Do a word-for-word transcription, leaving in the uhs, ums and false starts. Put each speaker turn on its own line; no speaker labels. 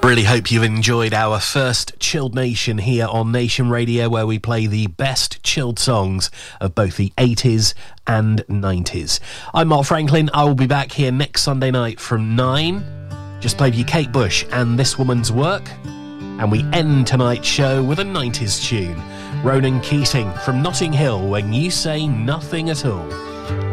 Really hope you've enjoyed our first Chilled Nation here on Nation Radio, where we play the best chilled songs of both the eighties and nineties. I'm Mark Franklin. I will be back here next Sunday night from nine. Just played you Kate Bush and This Woman's Work. And we end tonight's show with a nineties tune. Ronan Keating from Notting Hill, When You Say Nothing at All.